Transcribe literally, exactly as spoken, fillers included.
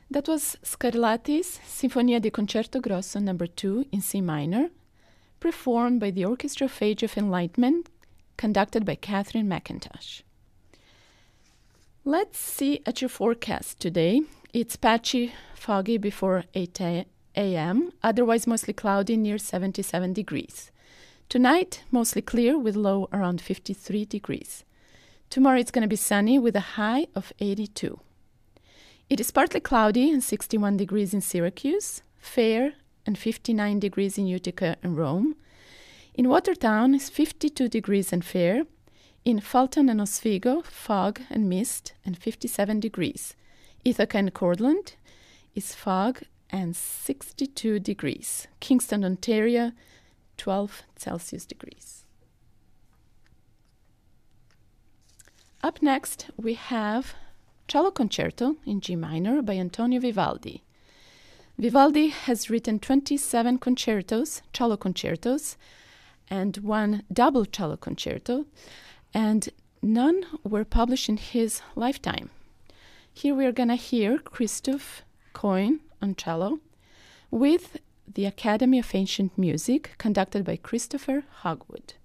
That was Scarlatti's Sinfonia di Concerto Grosso number two in C minor, performed by the Orchestra of Age of Enlightenment, conducted by Catherine McIntosh. Let's see at your forecast today. It's patchy, foggy before eight a m, otherwise mostly cloudy near seventy-seven degrees. Tonight, mostly clear with low around fifty-three degrees. Tomorrow it's going to be sunny with a high of eighty-two. It is partly cloudy and sixty-one degrees in Syracuse, fair and fifty-nine degrees in Utica and Rome. In Watertown is fifty-two degrees and fair. In Fulton and Oswego, fog and mist and fifty-seven degrees. Ithaca and Cortland is fog and sixty-two degrees. Kingston, Ontario, twelve Celsius degrees. Up next, we have Cello Concerto in G minor by Antonio Vivaldi. Vivaldi has written twenty-seven concertos, cello concertos, and one double cello concerto, and none were published in his lifetime. Here we are going to hear Christoph Coyne on cello with the Academy of Ancient Music, conducted by Christopher Hogwood.